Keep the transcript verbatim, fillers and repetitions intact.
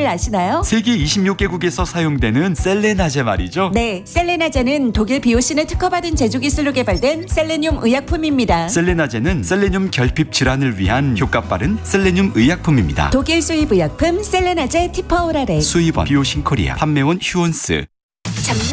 아시나요? 세계 이십육 개국에서 사용되는 셀레나제 말이죠. 네, 셀레나제는 독일 비오신에 특허받은 제조 기술로 개발된 셀레늄 의약품입니다. 셀레나제는 셀레늄 결핍 질환을 위한 효과 빠른 셀레늄 의약품입니다. 독일 수입 의약품 셀레나제 티퍼오라레. 수입원 비오신 코리아, 판매원 휴온스.